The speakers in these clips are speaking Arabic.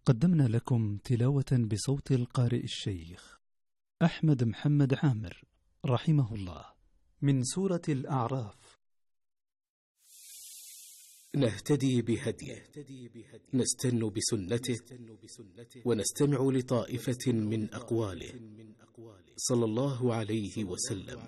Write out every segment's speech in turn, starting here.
قدمنا لكم تلاوة بصوت القارئ الشيخ أحمد محمد عامر رحمه الله من سورة الأعراف. نهتدي بهديه، نستن بسنته، ونستمع لطائفة من أقواله صلى الله عليه وسلم.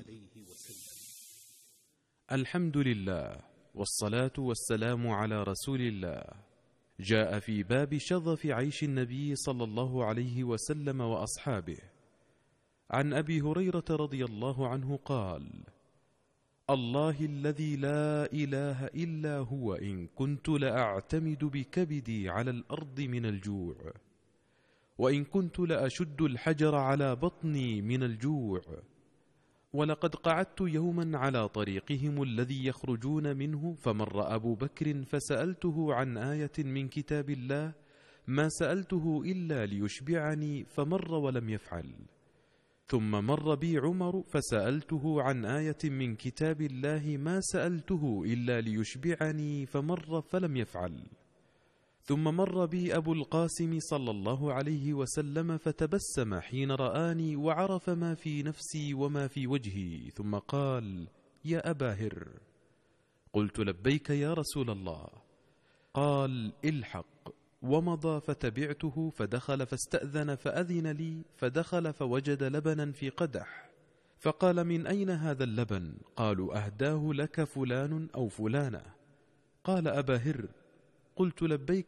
الحمد لله، والصلاة والسلام على رسول الله. جاء في باب شظف عيش النبي صلى الله عليه وسلم وأصحابه عن أبي هريرة رضي الله عنه قال: الله الذي لا إله إلا هو إن كنت لأعتمد بكبدي على الأرض من الجوع، وإن كنت لأشد الحجر على بطني من الجوع. ولقد قعدت يوما على طريقهم الذي يخرجون منه، فمر أبو بكر فسألته عن آية من كتاب الله ما سألته إلا ليشبعني، فمر ولم يفعل. ثم مر بي عمر فسألته عن آية من كتاب الله ما سألته إلا ليشبعني، فمر فلم يفعل. ثم مر بي أبو القاسم صلى الله عليه وسلم فتبسم حين رآني وعرف ما في نفسي وما في وجهي، ثم قال: يا أبا هر. قلت: لبيك يا رسول الله. قال: الحق. ومضى فتبعته، فدخل فاستأذن فأذن لي، فدخل فوجد لبنا في قدح، فقال: من أين هذا اللبن؟ قالوا: أهداه لك فلان أو فلانة. قال: أبا هر. قلت: لبيك